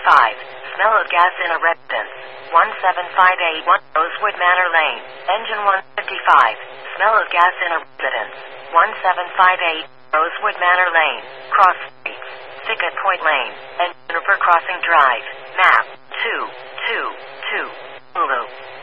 Smell of gas in a residence. 17581 Rosewood Manor Lane. Engine 155. Smell of gas in a residence. 1758 Rosewood Manor Lane. Cross Streets. Thicket Point Lane. And Juniper Crossing Drive. Map 222. Hulu.